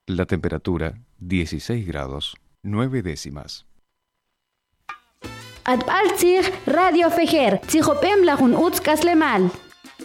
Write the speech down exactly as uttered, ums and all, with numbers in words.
La temperatura dieciséis grados nueve décimas. Atbaltzig Radio Fejer, Tzihopem Lajun Utz Kaslemal.